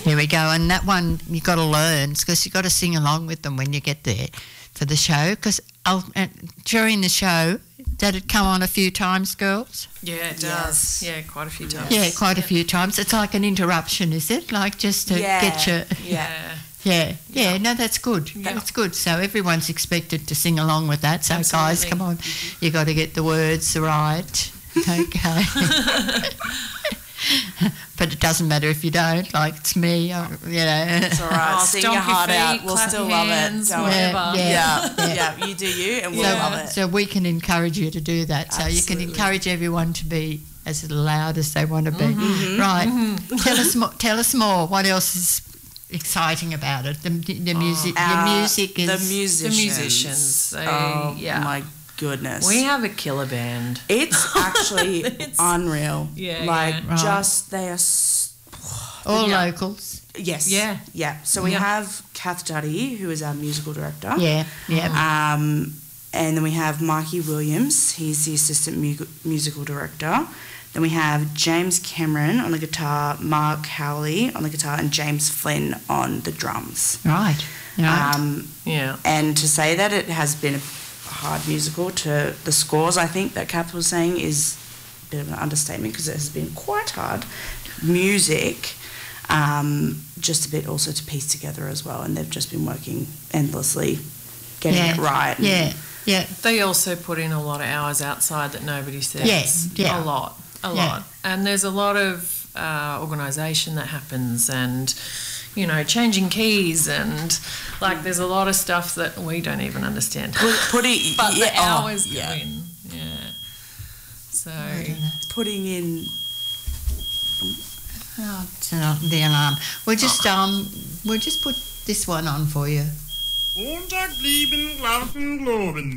Here we go. And that one you got to learn because you got to sing along with them when you get there for the show. Because during the show, did it come on a few times, girls? Yeah, it does. Yeah, quite a few times. Yeah, quite a few times. It's like an interruption, is it? Like just to get you... Yeah, no, that's good. Yeah. That's good. So everyone's expected to sing along with that. So, absolutely. Guys, come on. You got to get the words right. Okay. But it doesn't matter if you don't. Like, it's me, It's all right. Sing your heart out. We'll still love it. Whatever. Yeah, you do you and we'll love it. So we can encourage you to do that. So you can encourage everyone to be as loud as they want to be. Mm-hmm. Right. Mm-hmm. Tell us more. What else is exciting about it? The music. Your music is the musicians. My goodness, we have a killer band. It's actually unreal. Just they are all locals. Yes. Yeah. So we have Kath Duddy, who is our musical director. Yeah. And then we have Mikey Williams. He's the assistant musical director. Then we have James Cameron on the guitar, Mark Howley on the guitar, and James Flynn on the drums. Right. And to say that it has been a hard musical to the scores, I think that Kath was saying, is a bit of an understatement because it has been quite hard music, just a bit also to piece together as well, and they've just been working endlessly getting it right. Yeah. They also put in a lot of hours outside that nobody sees. Yes. Yeah. A lot. And there's a lot of organisation that happens, and changing keys, and there's a lot of stuff that we don't even understand. But the hours go in. Yeah. So putting in. It's not the alarm. We'll just put this one on for you. Montag blieben Larven globen.